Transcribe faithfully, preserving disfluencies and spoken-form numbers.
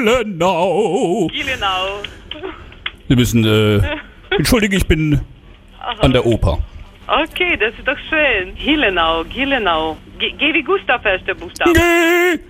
Gielenau. Gielenau. Sie müssen, äh, entschuldige, ich bin an der Oper. Okay, das ist doch schön. Gielenau, Gielenau. G, G wie Gustav, erster Buchstabe. G